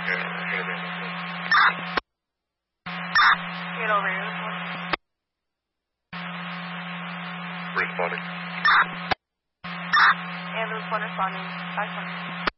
Get over here. Responding. And the responder responding. 520.